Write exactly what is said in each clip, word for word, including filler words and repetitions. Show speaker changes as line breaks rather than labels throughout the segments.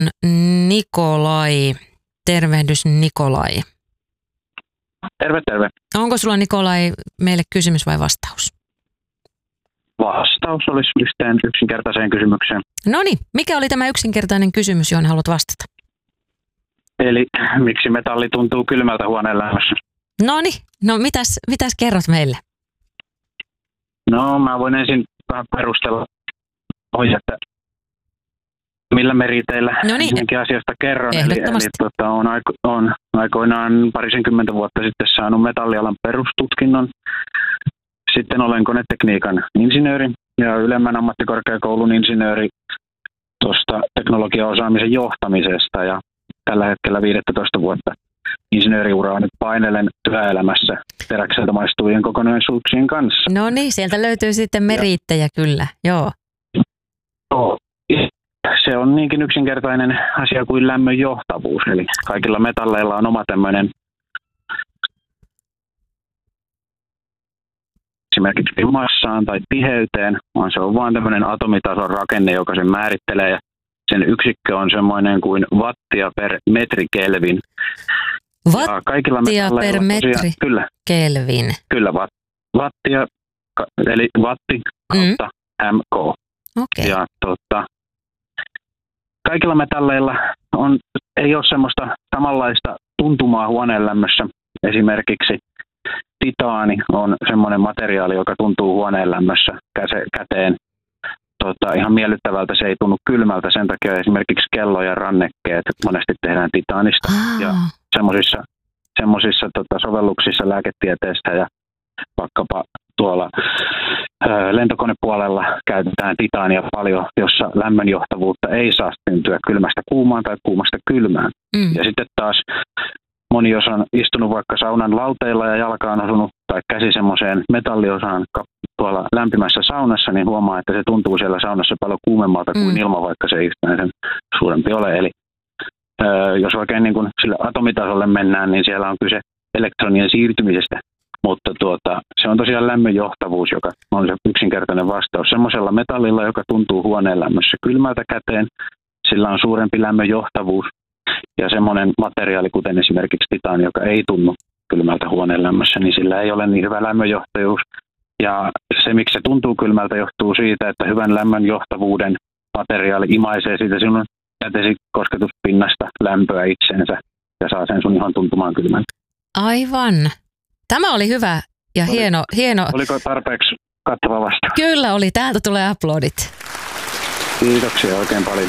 Nikolai. Tervehdys Nikolai.
Terve, terve.
Onko sulla Nikolai meille kysymys vai vastaus?
Vastaus olisi yhteen yksinkertaiseen kysymykseen.
Noniin, mikä oli tämä yksinkertainen kysymys, johon haluat vastata?
Eli miksi metalli tuntuu kylmältä huoneen lämmössä?
Noniin, no mitäs, mitäs kerrot meille?
No mä voin ensin vähän perustella, että millä meriteillä ensinnäkin asiasta kerron. Eli, eli tota, on, aiko, on aikoinaan parisenkymmentä vuotta sitten saanut metallialan perustutkinnon. Sitten olen konetekniikan insinööri ja ylemmän ammattikorkeakoulun insinööri tuosta teknologiaosaamisen johtamisesta. Ja tällä hetkellä viisitoista vuotta insinööriuraa nyt painelen työelämässä teräkseltä maistuvien kokonaisuuksien kanssa.
No niin, sieltä löytyy sitten meriittejä kyllä, joo.
Joo. Se on niinkin yksinkertainen asia kuin lämmön johtavuus, eli kaikilla metalleilla on oma tämmöinen esimerkiksi massaan tai tiheyteen, vaan se on vain tämmöinen atomitason rakenne, joka sen määrittelee, ja sen yksikkö on semmoinen kuin wattia per metri kelvin.
Wattia per metri tosiaan,
kyllä,
kelvin.
Kyllä, watt, wattia, eli watti kautta mm. mk.
Okay.
Ja tota, kaikilla metalleilla on, ei ole semmoista samanlaista tuntumaa huoneen lämmössä. Esimerkiksi titaani on semmoinen materiaali, joka tuntuu huoneen lämmössä käse, käteen tota, ihan miellyttävältä. Se ei tunnu kylmältä, sen takia esimerkiksi kello ja rannekkeet monesti tehdään titaanista.
Ah.
Ja semmoisissa, semmoisissa tota, sovelluksissa lääketieteestä ja vaikkapa tuolla ö, lentokonepuolella käytetään titaania paljon, jossa lämmönjohtavuutta ei saa syntyä kylmästä kuumaan tai kuumasta kylmään. Mm. Ja sitten taas moni, jos on istunut vaikka saunan lauteilla ja jalka on osunut tai käsi semmoiseen metalliosaan tuolla lämpimässä saunassa, niin huomaa, että se tuntuu siellä saunassa paljon kuumemmalta kuin mm. ilma, vaikka se ei yhtään sen suurempi ole. Eli ö, jos oikein niin kuin sille atomitasolle mennään, niin siellä on kyse elektronien siirtymisestä. Mutta tuota, se on tosiaan lämmönjohtavuus, joka on se yksinkertainen vastaus. Semmoisella metallilla, joka tuntuu huoneen lämmössä kylmältä käteen, sillä on suurempi lämmönjohtavuus. Ja semmoinen materiaali, kuten esimerkiksi titaani, joka ei tunnu kylmältä huoneen lämmössä, niin sillä ei ole niin hyvä lämmönjohtavuus. Ja se, miksi se tuntuu kylmältä, johtuu siitä, että hyvän lämmönjohtavuuden materiaali imaisee siitä sinun kätesi kosketuspinnasta lämpöä itsensä ja saa sen sun ihan tuntumaan kylmältä.
Aivan. Tämä oli hyvä ja oli, hieno, hieno.
Oliko tarpeeksi kattava vastaus?
Kyllä oli. Täältä tulee aplodit.
Kiitoksia oikein paljon.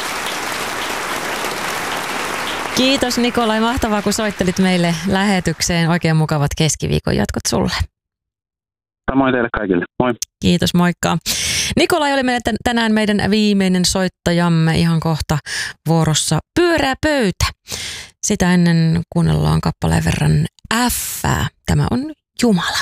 Kiitos Nikolai. Mahtavaa, kun soittelit meille lähetykseen. Oikein mukavat keskiviikon jatkot sulle.
Samoin teille kaikille. Moi.
Kiitos, moikka. Nikolai oli meidän tänään meidän viimeinen soittajamme. Ihan kohta vuorossa Pyöreä pöytä. Sitä ennen kuunnellaan kappaleen verran F:ää. Tämä on Jumala.